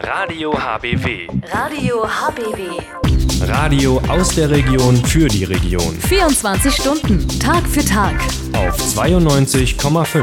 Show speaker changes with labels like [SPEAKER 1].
[SPEAKER 1] Radio HBW.
[SPEAKER 2] Radio HBW.
[SPEAKER 1] Radio aus der Region für die Region.
[SPEAKER 2] 24 Stunden, Tag für Tag.
[SPEAKER 1] Auf 92,5.